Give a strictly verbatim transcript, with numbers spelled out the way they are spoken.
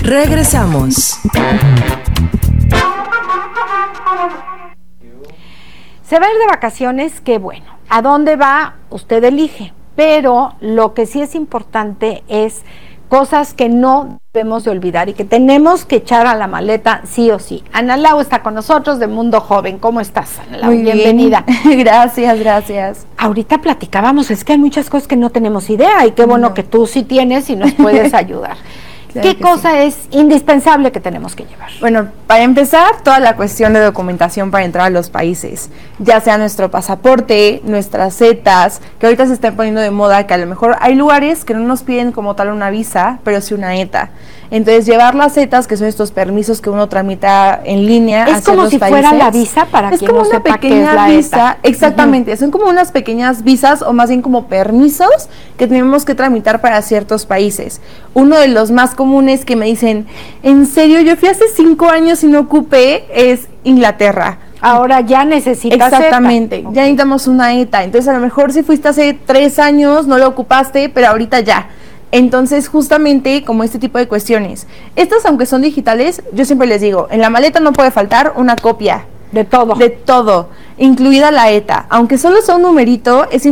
Regresamos. Se va a ir de vacaciones, qué bueno. ¿A dónde va? Usted elige. Pero lo que sí es importante es cosas que no debemos de olvidar y que tenemos que echar a la maleta sí o sí. Ana Lau está con nosotros de Mundo Joven. ¿Cómo estás, Ana Lau? Muy Bienvenida. Bien. Gracias, gracias. Ahorita platicábamos, es que hay muchas cosas que no tenemos idea y qué bueno no. que tú sí tienes y nos puedes ayudar. Claro ¿Qué cosa sí. es indispensable que tenemos que llevar? Bueno, para empezar, toda la cuestión de documentación para entrar a los países, ya sea nuestro pasaporte, nuestras cetas, que ahorita se están poniendo de moda, que a lo mejor hay lugares que no nos piden como tal una visa, pero sí una ETA. Entonces, llevar las cetas, que son estos permisos que uno tramita en línea es hacia como los si países. fuera la visa para es quien como no una sepa pequeña qué es la visa, ETA. exactamente, uh-huh. Son como unas pequeñas visas o más bien como permisos que tenemos que tramitar para ciertos países. Uno de los más comunes que me dicen, en serio, yo fui hace cinco años y no ocupé, es Inglaterra. Ahora ya necesitas exactamente, ETA. ya necesitamos una ETA. Entonces a lo mejor si fuiste hace tres años, no lo ocupaste, pero ahorita ya. Entonces justamente como este tipo de cuestiones. Estas, aunque son digitales, yo siempre les digo, en la maleta no puede faltar una copia. De todo. De todo, incluida la ETA. Aunque solo sea un numerito, es